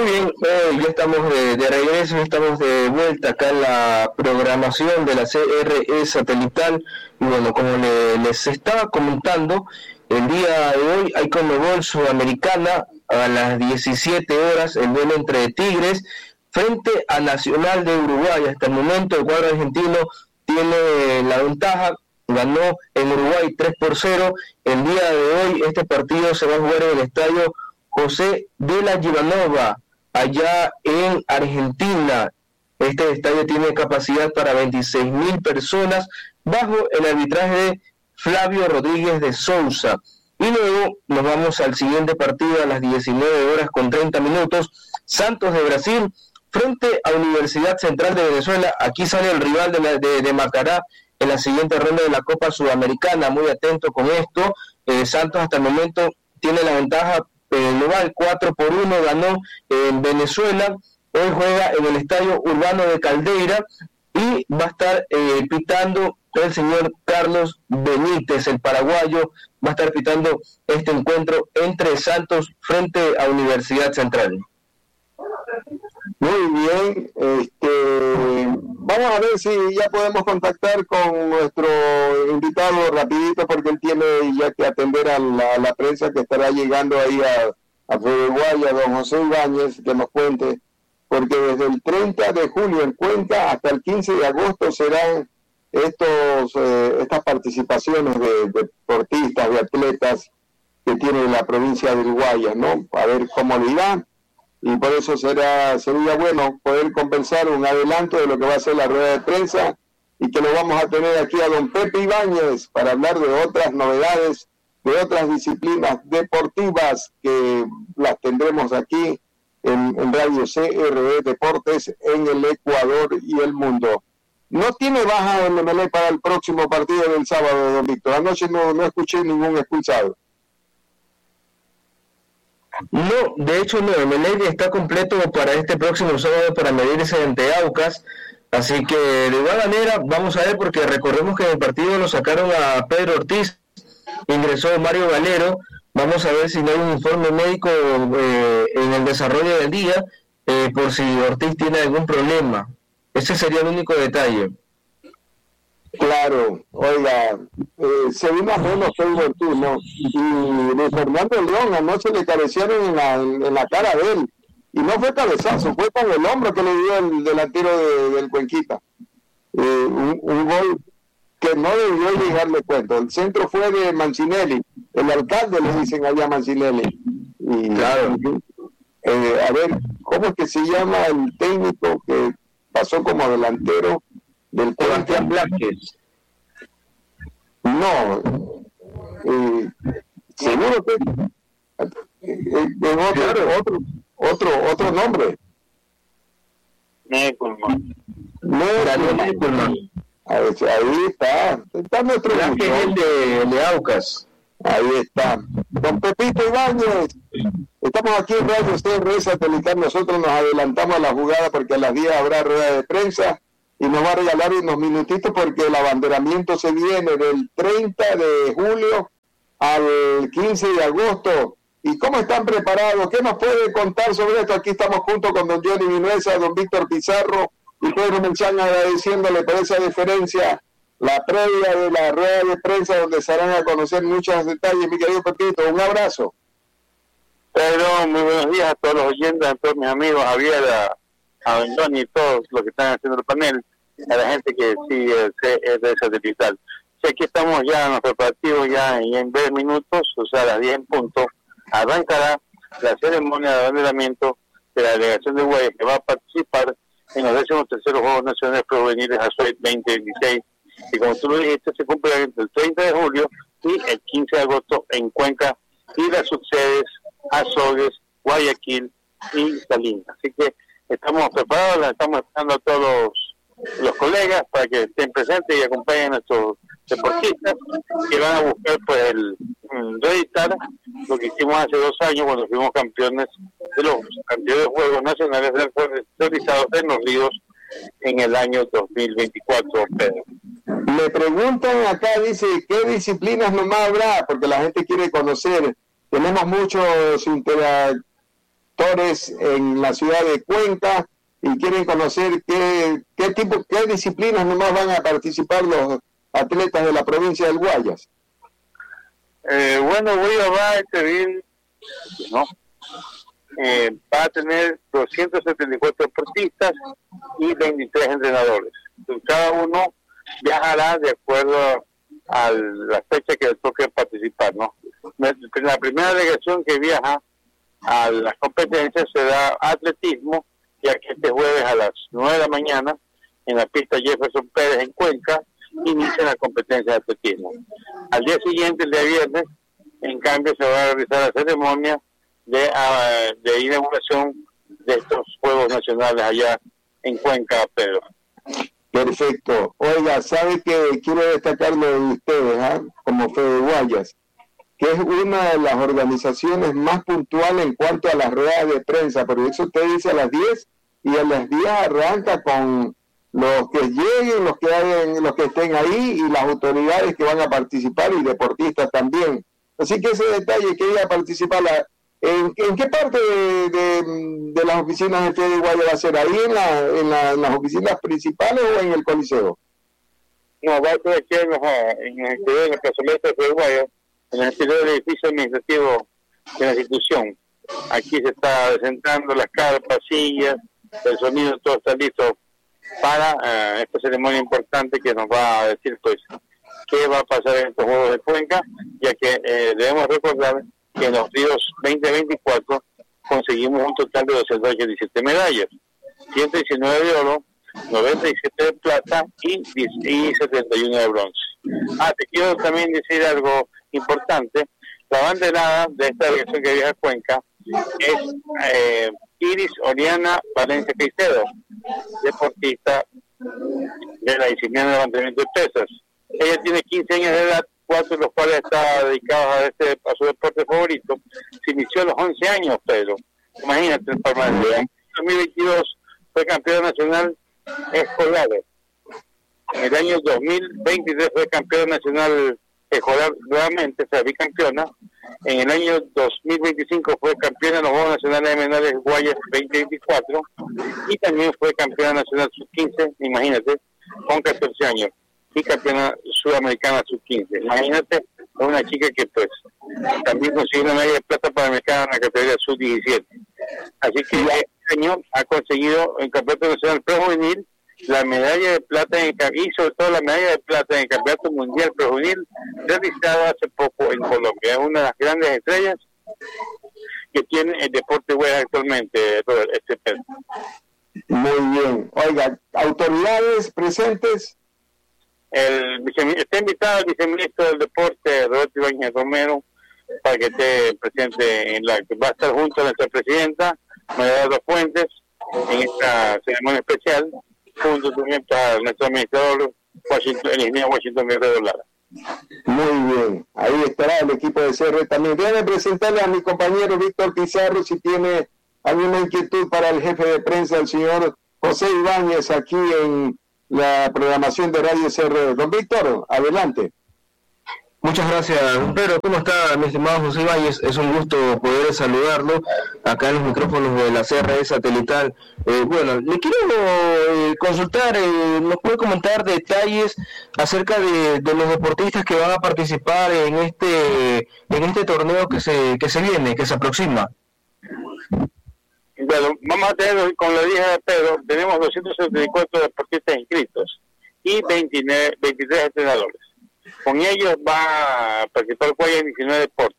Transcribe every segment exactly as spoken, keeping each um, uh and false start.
Muy bien, eh, ya estamos de, de regreso, ya estamos de vuelta acá en la programación de la C R E satelital. Y bueno, como le, les estaba comentando, el día de hoy hay Conmebol Sudamericana a las diecisiete horas, el duelo entre Tigres frente a Nacional de Uruguay. Hasta el momento el cuadro argentino tiene la ventaja, ganó en Uruguay tres por cero. El día de hoy este partido se va a jugar en el estadio José de la Giovanova, allá en Argentina. Este estadio tiene capacidad para veintiséis mil personas, bajo el arbitraje de Flavio Rodríguez de Sousa. Y luego nos vamos al siguiente partido a las diecinueve horas con treinta minutos, Santos de Brasil frente a Universidad Central de Venezuela. Aquí sale el rival de, la, de, de Macará en la siguiente ronda de la Copa Sudamericana. Muy atento con esto. eh, Santos hasta el momento tiene la ventaja eh, global, cuatro por uno ganó en Venezuela. Hoy juega en el Estadio Urbano de Caldeira y va a estar eh, pitando el señor Carlos Benítez, el paraguayo, va a estar pitando este encuentro entre Santos frente a Universidad Central. Muy bien, este, vamos a ver si ya podemos contactar con nuestro invitado rapidito, porque él tiene ya que atender a la, a la prensa que estará llegando ahí a, a Uruguay, a don José Ibáñez, que nos cuente, porque desde el treinta de julio en Cuenca hasta el quince de agosto serán estos eh, estas participaciones de, de deportistas, de atletas que tiene la provincia de Uruguay, ¿no? A ver cómo le irá. Y por eso será sería bueno poder conversar un adelanto de lo que va a ser la rueda de prensa, y que lo vamos a tener aquí a don Pepe Ibáñez para hablar de otras novedades, de otras disciplinas deportivas que las tendremos aquí en, en Radio C R E Deportes en el Ecuador y el mundo. No tiene baja en M L E para el próximo partido del sábado, don Víctor. Anoche no, no escuché ningún expulsado. No, de hecho no, el Melec está completo para este próximo sábado para medirse ante Aucas, así que de igual manera vamos a ver, porque recordemos que en el partido lo sacaron a Pedro Ortiz, ingresó Mario Valero. Vamos a ver si no hay un informe médico eh, en el desarrollo del día, eh, por si Ortiz tiene algún problema. Ese sería el único detalle. Claro, oiga, eh, se vino a menos el Ortiz, ¿no? Y de Fernando León anoche le cabecearon en la, en la cara de él, y no fue cabezazo, fue con el hombro que le dio el delantero de, del Cuenquita. Eh, un, un gol que no debió llegarle cuento. El centro fue de Mancinelli, el alcalde le dicen allá Mancinelli. Y, claro. Eh, a ver, ¿cómo es que se llama el técnico que pasó como delantero del Sebastián Blázquez? No, eh, seguro que eh, en otro, claro. otro, otro, otro nombre. Neckelman. Neckelman. Ahí, ahí está, está nuestro Blázquez es el de, el de Aucas. Ahí está. Don Pepito Ibáñez, estamos aquí en Radio C R E Satelital. Nosotros nos adelantamos a la jugada porque a las diez habrá rueda de prensa y nos va a regalar unos minutitos porque el abanderamiento se viene del treinta de julio al quince de agosto. ¿Y cómo están preparados? ¿Qué nos puede contar sobre esto? Aquí estamos junto con don Johnny Vinuesa, don Víctor Pizarro y Pedro Menchán, agradeciéndole por esa deferencia la previa de la rueda de prensa, donde se harán a conocer muchos detalles. Mi querido Pepito, un abrazo. Pedro, muy buenos días a todos los oyentes, a todos mis amigos, Javier, a, a Don Johnny y todos los que están haciendo el panel, a la gente que sigue el C R E Satelital. Sí, aquí estamos ya en los preparativos, ya y en diez minutos, o sea, a las diez en punto, arrancará la ceremonia de abanderamiento de la delegación de Uruguay, que va a participar en los décimos terceros Juegos Nacionales Provenientes a Azogues veinte veintiséis, y como tú lo dijiste, se cumple entre el treinta de julio y el quince de agosto en Cuenca y las subsedes Azogues, Guayaquil y Salinas. Así que estamos preparados, estamos esperando a todos los, los colegas para que estén presentes y acompañen a nuestros deportistas que van a buscar pues el mm, reeditar lo que hicimos hace dos años cuando fuimos campeones de los anteriores Juegos Nacionales realizados en Los Ríos en el año dos mil veinticuatro, Pedro. Me preguntan acá, dice, ¿qué disciplinas nomás habrá? Porque la gente quiere conocer. Tenemos muchos interactores instructores en la ciudad de Cuenca y quieren conocer qué, qué tipo, qué disciplinas nomás van a participar los atletas de la provincia del Guayas. Eh, bueno, Guayas va a intervenir, ¿no? Eh, va a tener doscientos setenta y cuatro deportistas y veintitrés entrenadores. Entonces, cada uno viajará de acuerdo a la fecha que le toque participar, ¿no? La primera delegación que viaja a las competencias será atletismo, ya que este jueves a las nueve de la mañana en la pista Jefferson Pérez en Cuenca inicia la competencia de atletismo. Al día siguiente, el día viernes, en cambio se va a realizar la ceremonia de, uh, de inauguración de estos Juegos Nacionales allá en Cuenca, Pedro. Perfecto. Oiga, ¿sabe que quiero destacar lo de ustedes, ¿eh? Como Fede Guayas, que es una de las organizaciones más puntuales en cuanto a las ruedas de prensa? Por eso usted dice a las diez y a las diez arranca con los que lleguen, los que hagan, los que estén ahí y las autoridades que van a participar y deportistas también. Así que ese detalle que ella participa, la, ¿en, ¿en qué parte de, de, de las oficinas de Fede Guayas va a ser? ¿Ahí en, la, en, la, en las oficinas principales o en el Coliseo? No, va a ser aquí en, en el exterior de la plazoleta de Fede Guayas, en el exterior del edificio administrativo de la institución. Aquí se está sentando las carpas, sillas, el sonido, todo está listo para uh, esta ceremonia importante que nos va a decir pues qué va a pasar en estos Juegos de Cuenca, ya que eh, debemos recordar que en los Ríos veinte veinticuatro conseguimos un total de doscientas ochenta y siete medallas, ciento diecinueve de oro, noventa y siete de plata y, y setenta y uno de bronce. Ah, te quiero también decir algo importante. La banderada de esta delegación que viaja a Cuenca es eh, Iris Oriana Valencia Caicedo, deportista de la disciplina de levantamiento de pesas. Ella tiene quince años de edad, cuatro de los cuales está dedicado a, este, a su deporte favorito. Se inició a los once años, Pedro. Imagínate, el palmarés. En dos mil veintidós fue campeona nacional escolar. En el año dos mil veintitrés fue campeona nacional escolar nuevamente, fue bicampeona. En el año dos mil veinticinco fue campeona en los Juegos Nacionales de Menores Guayas veinte veinticuatro y también fue campeona nacional sub quince, imagínate, con catorce años, y campeona sudamericana sub quince. Imagínate, es una chica que pues también consiguió una medalla de plata panamericana en la categoría sub diecisiete. Así que este año ha conseguido en el Campeonato Nacional Prejuvenil la medalla de plata en el, y sobre todo la medalla de plata en el Campeonato Mundial Prejuvenil realizado hace poco en Colombia. Es una de las grandes estrellas que tiene el deporte web actualmente, este Pedro. Muy bien. Oiga, autoridades presentes. El está invitado el viceministro del Deporte, Roberto Ibáñez Romero, para que esté presente en la que va a estar junto a nuestra presidenta, María de los Fuentes, en esta ceremonia especial, junto también para nuestro administrador, Washington, el ingeniero Washington Guerrero Lara. Muy bien, ahí estará el equipo de C R también. Déjame presentarle a mi compañero Víctor Pizarro si tiene alguna inquietud para el jefe de prensa, el señor José Ibáñez, aquí en la programación de Radio C R. Don Víctor, adelante. Muchas gracias, Pedro. ¿Cómo está, mi estimado José Ibáñez? Es un gusto poder saludarlo acá en los micrófonos de la C R E satelital. Eh, bueno, le quiero eh, consultar, eh, ¿nos puede comentar detalles acerca de, de los deportistas que van a participar en este en este torneo que se que se viene, que se aproxima? Bueno, vamos a tener, como le dije a Pedro, tenemos doscientos setenta y cuatro deportistas inscritos y veintinueve, veintitrés entrenadores. Con ellos va a participar en diecinueve deportes.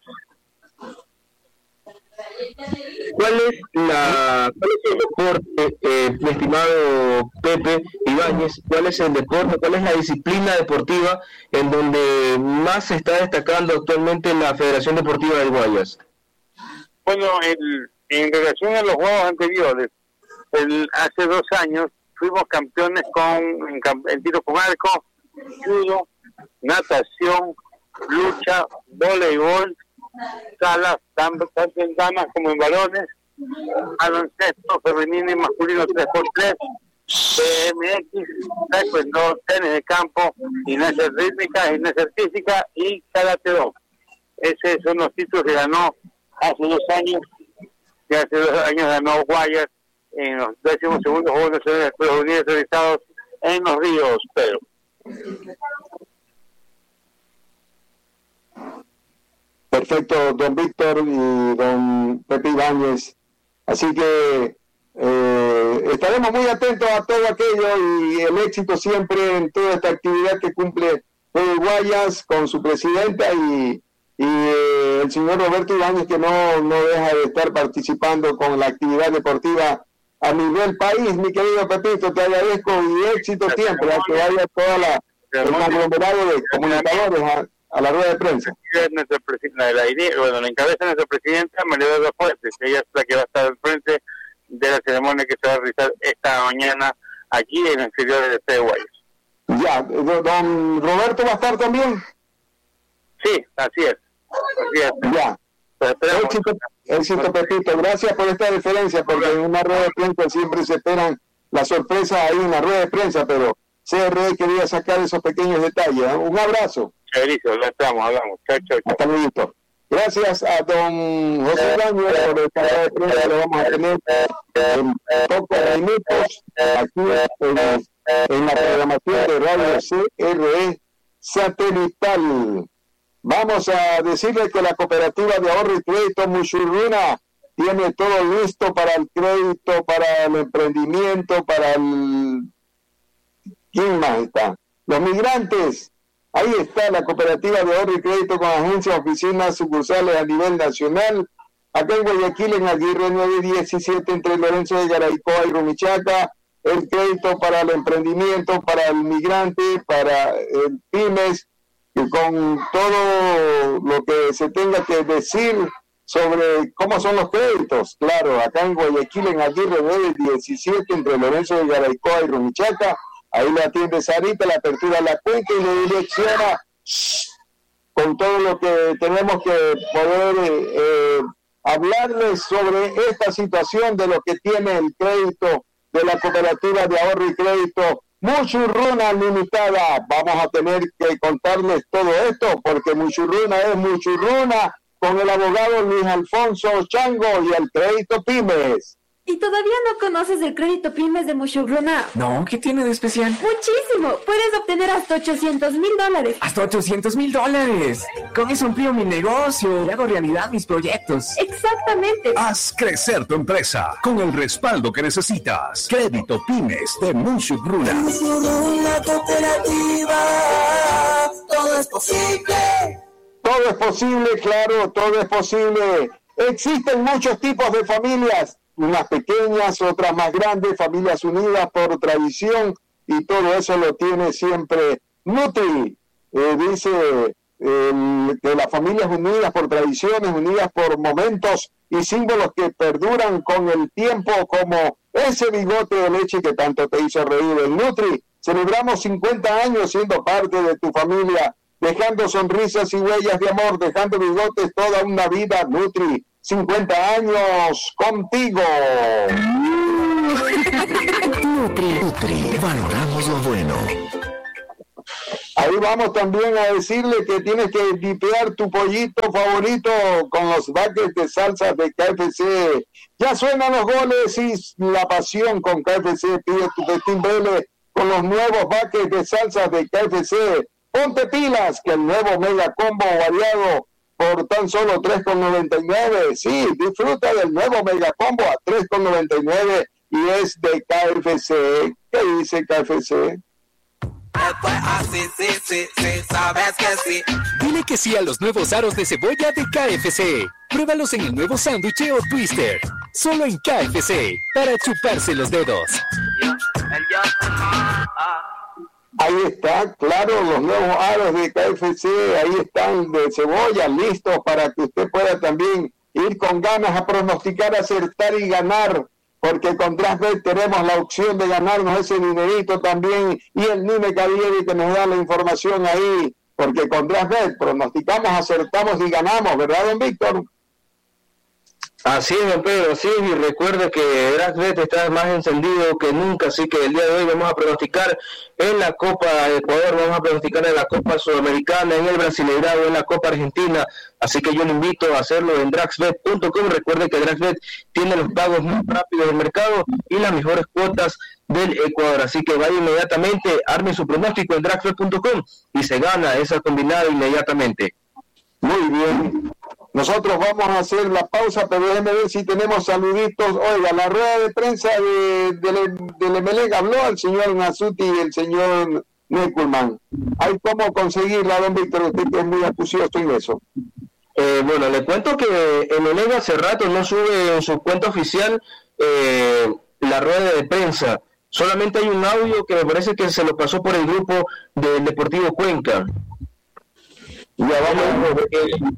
¿Cuál es la cuál es el deporte, eh, mi estimado Pepe Ibáñez? ¿Cuál es el deporte, cuál es la disciplina deportiva en donde más se está destacando actualmente la Federación Deportiva del Guayas? Bueno, el, en relación a los juegos anteriores, el, hace dos años fuimos campeones con en, en tiro con arco, judo, natación, lucha, voleibol, salas, tanto en damas como en varones, baloncesto femenino y masculino tres por tres, B M X, taekwondo, tenis de campo, gimnasia rítmica, gimnasia artística y karate do. Esos son los títulos que ganó hace dos años que hace dos años ganó Guayas en los décimos segundos Juegos Nacionales de Estados Unidos realizados en Los Ríos, Pedro. Perfecto, don Víctor y don Pepe Ibáñez. Así que eh, estaremos muy atentos a todo aquello y el éxito siempre en toda esta actividad que cumple Juegos Guayas con su presidenta y, y eh, el señor Roberto Ibáñez, que no, no deja de estar participando con la actividad deportiva a nivel país. Mi querido Pepito, te agradezco y éxito siempre, a que vaya toda la el conglomerado de comunicadores a, a la rueda de prensa. Nuestra la, la, bueno, la encabeza nuestra presidenta María Eduarda Fuentes. Ella es la que va a estar al frente de la ceremonia que se va a realizar esta mañana aquí en el exterior de P. Guayas. Ya, don Roberto va a estar también. Sí, así es. Así es. Ya. Éxito, éxito, Pepito. Gracias por esta referencia, porque en una rueda de prensa siempre se esperan las sorpresas ahí en la rueda de prensa, pero C R E quería sacar esos pequeños detalles. ¿eh? Un abrazo. Chéverísimo, lo estamos, hablamos. Chao, chao, chao. Hasta luego. Gracias a don José Ibáñez por esta rueda de prensa. Lo vamos a tener en pocos minutos aquí en, en la programación de Radio C R E Satelital. Vamos a decirle que la cooperativa de ahorro y crédito Muchurruna tiene todo listo para el crédito, para el emprendimiento, para el... ¿Quién más está? Los migrantes. Ahí está la cooperativa de ahorro y crédito con agencias, oficinas, sucursales a nivel nacional. Acá en Guayaquil, en Aguirre nueve diecisiete, entre Lorenzo de Garaycoa y Rumichaca. El crédito para el emprendimiento, para el migrante, para el pymes, y con todo lo que se tenga que decir sobre cómo son los créditos. Claro, acá en Guayaquil, en Aguirre nueve diecisiete, entre Lorenzo de Garaycoa y Rumichaca, ahí le atiende Sarita, la apertura de la cuenta y le direcciona con todo lo que tenemos que poder eh, hablarles sobre esta situación de lo que tiene el crédito de la cooperativa de ahorro y crédito Muchurruna Limitada. Vamos a tener que contarles todo esto porque Muchurruna es Muchurruna con el abogado Luis Alfonso Chango y el crédito Pymes. ¿Y todavía no conoces el crédito Pymes de Muchurruna? No, ¿qué tiene de especial? ¡Muchísimo! Puedes obtener hasta ochocientos mil dólares. ¡Hasta ochocientos mil dólares! Con eso amplío mi negocio y hago realidad mis proyectos. ¡Exactamente! Haz crecer tu empresa con el respaldo que necesitas. Crédito Pymes de Muchurruna. Muchurruna Cooperativa. Todo es posible. Todo es posible, claro, todo es posible. Existen muchos tipos de familias. Unas pequeñas, otras más grandes, familias unidas por tradición, y todo eso lo tiene siempre Nutri. Eh, dice eh, que las familias unidas por tradiciones, unidas por momentos y símbolos que perduran con el tiempo, como ese bigote de leche que tanto te hizo reír. El Nutri. Celebramos cincuenta años siendo parte de tu familia, dejando sonrisas y huellas de amor, dejando bigotes toda una vida. Nutri. cincuenta años contigo. Nutri, Nutri, valoramos lo bueno. Ahí vamos también a decirle que tienes que dipear tu pollito favorito con los buckets de salsa de K F C. Ya suenan los goles y la pasión con K F C. Pide tu festín Vélez con los nuevos buckets de salsa de K F C. Ponte pilas, que el nuevo mega combo variado por tan solo tres con noventa y nueve. Sí, disfruta del nuevo mega combo a tres con noventa y nueve y es de K F C. ¿Qué dice K F C? Así, sí, sí, sí, sabes que sí. Dile que sí a los nuevos aros de cebolla de K F C. Pruébalos en el nuevo sándwich o twister. Solo en K F C, para chuparse los dedos. Ahí está, claro, los nuevos aros de K F C, ahí están de cebolla, listos para que usted pueda también ir con ganas a pronosticar, acertar y ganar, porque con Trasbet tenemos la opción de ganarnos ese dinerito también, y el Nime Cadieri que nos da la información ahí, porque con Trasbet pronosticamos, acertamos y ganamos, ¿verdad, don Víctor? Así es, don Pedro, así es, y recuerde que DraftBet está más encendido que nunca, así que el día de hoy vamos a pronosticar en la Copa de Ecuador, vamos a pronosticar en la Copa Sudamericana, en el Brasileirao, en la Copa Argentina, así que yo le invito a hacerlo en draxbet punto com. Recuerde que DraftBet tiene los pagos más rápidos del mercado y las mejores cuotas del Ecuador, así que vaya inmediatamente, arme su pronóstico en draxbet punto com y se gana esa combinada inmediatamente. Muy bien. Nosotros vamos a hacer la pausa, pero déjenme ver si tenemos saluditos. Oiga, la rueda de prensa de, de, de Emelec habló al señor Nasuti y el señor Neckelman. ¿Hay cómo conseguirla, don Víctor? Usted que es muy acucioso en eso. Eh, bueno, le cuento que Emelec hace rato no sube en su cuenta oficial eh, la rueda de prensa. Solamente hay un audio que me parece que se lo pasó por el grupo del Deportivo Cuenca. Ya vamos a ver.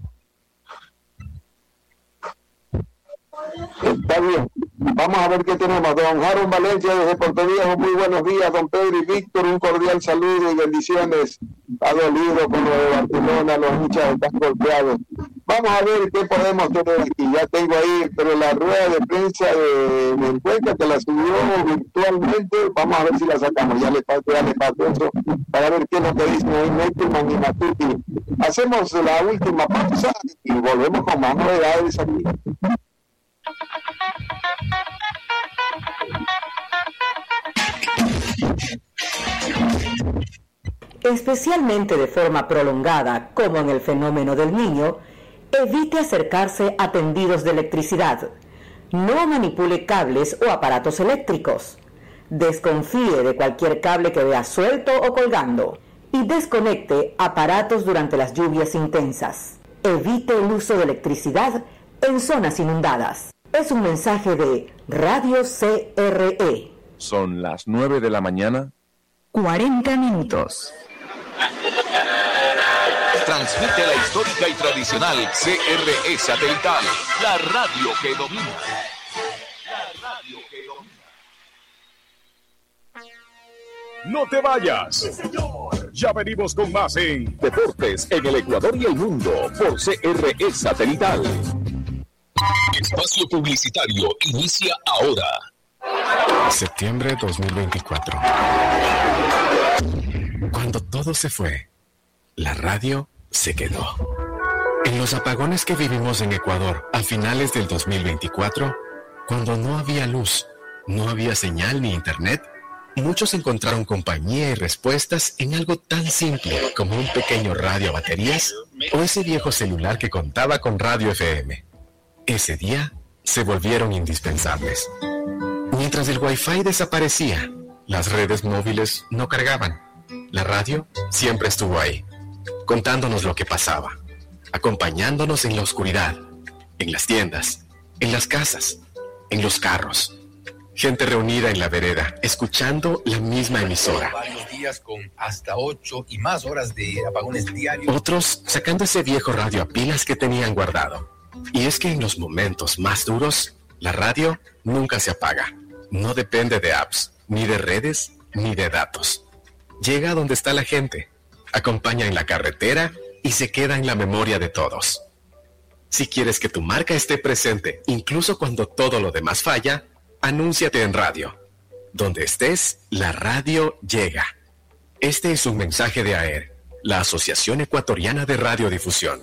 Está bien. Vamos a ver qué tenemos. Don Harold Valencia desde Puerto Viejo. Muy buenos días, don Pedro y Víctor. Un cordial saludo y bendiciones. Ha dolido con lo de Barcelona, los hinchas están golpeados. Vamos a ver qué podemos tener aquí. Ya tengo ahí, pero la rueda de prensa de, de Cuenca que la subió virtualmente. Vamos a ver si la sacamos. Ya le paso, ya le paso eso para ver qué es lo que dicen ahí Neckelman y Nasuti. Hacemos la última pausa y volvemos con más novedades aquí. Especialmente de forma prolongada, como en el fenómeno del Niño, evite acercarse a tendidos de electricidad. No manipule cables o aparatos eléctricos. Desconfíe de cualquier cable que vea suelto o colgando. Y desconecte aparatos durante las lluvias intensas. Evite el uso de electricidad en zonas inundadas. Es un mensaje de Radio C R E. Son las nueve de la mañana. cuarenta minutos. Transmite la histórica y tradicional C R E satelital, la radio que domina. La radio que domina. No te vayas. Sí, señor. Ya venimos con más en Deportes en el Ecuador y el Mundo por C R E satelital. Espacio publicitario inicia ahora. Septiembre dos mil veinticuatro. Cuando todo se fue, la radio se quedó. En los apagones que vivimos en Ecuador a finales del dos mil veinticuatro, cuando no había luz, no había señal ni internet, muchos encontraron compañía y respuestas en algo tan simple como un pequeño radio a baterías o ese viejo celular que contaba con radio F M. Ese día se volvieron indispensables. Mientras el Wi-Fi desaparecía, las redes móviles no cargaban. La radio siempre estuvo ahí, contándonos lo que pasaba, acompañándonos en la oscuridad, en las tiendas, en las casas, en los carros. Gente reunida en la vereda, escuchando la misma emisora. Varios días con hasta ocho y más horas de apagones diarios. Otros sacando ese viejo radio a pilas que tenían guardado. Y es que en los momentos más duros, la radio nunca se apaga. No depende de apps, ni de redes, ni de datos. Llega donde está la gente, acompaña en la carretera y se queda en la memoria de todos. Si quieres que tu marca esté presente, incluso cuando todo lo demás falla, anúnciate en radio. Donde estés, la radio llega. Este es un mensaje de A E R, la Asociación Ecuatoriana de Radiodifusión.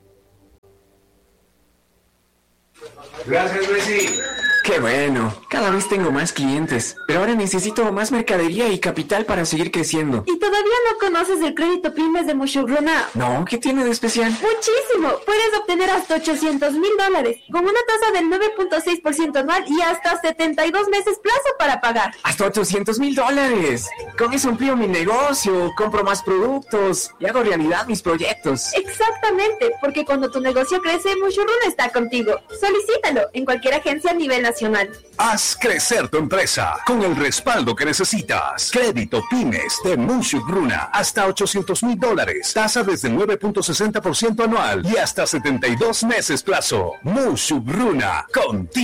Gracias, Messi. Qué bueno, cada vez tengo más clientes, pero ahora necesito más mercadería y capital para seguir creciendo. ¿Y todavía no conoces el crédito pymes de Mushugruna? No, ¿qué tiene de especial? Muchísimo, puedes obtener hasta ochocientos mil dólares, con una tasa del nueve punto seis por ciento anual y hasta setenta y dos meses plazo para pagar. Hasta ochocientos mil dólares. Con eso amplío mi negocio, compro más productos y hago realidad mis proyectos. Exactamente, porque cuando tu negocio crece, Mushugruna está contigo. Solicítalo en cualquier agencia a nivel nacional. Haz crecer tu empresa con el respaldo que necesitas. Crédito Pymes de Mushugruna hasta ochocientos mil dólares. Tasa desde nueve punto sesenta por ciento anual y hasta setenta y dos meses plazo. Mushugruna, contigo.